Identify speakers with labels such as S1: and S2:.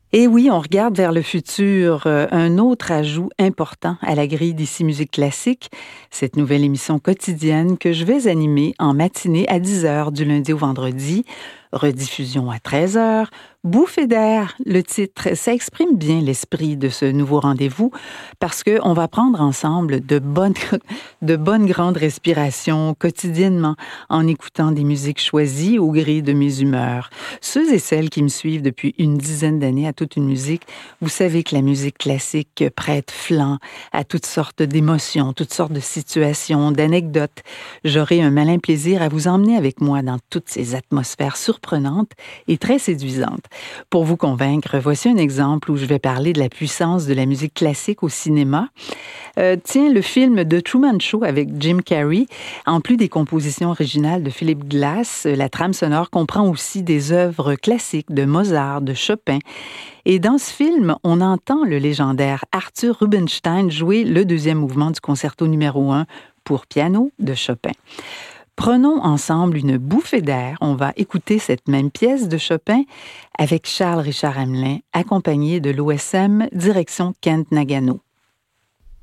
S1: Et oui, on regarde vers le futur. Un autre ajout important à la grille d'Ici Musique Classique, cette nouvelle émission quotidienne que je vais animer en matinée à 10 heures du lundi au vendredi, rediffusion à 13 heures, bouffée d'air. Le titre, ça exprime bien l'esprit de ce nouveau rendez-vous parce qu'on va prendre ensemble de bonnes grandes respirations quotidiennement en écoutant des musiques choisies au gré de mes humeurs. Ceux et celles qui me suivent depuis une dizaine d'années à toute une musique, vous savez que la musique classique prête flanc à toutes sortes d'émotions, toutes sortes de situations, d'anecdotes. J'aurai un malin plaisir à vous emmener avec moi dans toutes ces atmosphères surprenantes et très séduisantes. Pour vous convaincre, voici un exemple où je vais parler de la puissance de la musique classique au cinéma. Tiens, le film The Truman Show avec Jim Carrey, en plus des compositions originales de Philip Glass, la trame sonore comprend aussi des œuvres classiques de Mozart, de Chopin. Et dans ce film, on entend le légendaire Arthur Rubinstein jouer le deuxième mouvement du concerto numéro 1 pour piano de Chopin. Prenons ensemble une bouffée d'air. On va écouter cette même pièce de Chopin avec Charles Richard Hamelin, accompagné de l'OSM direction Kent Nagano.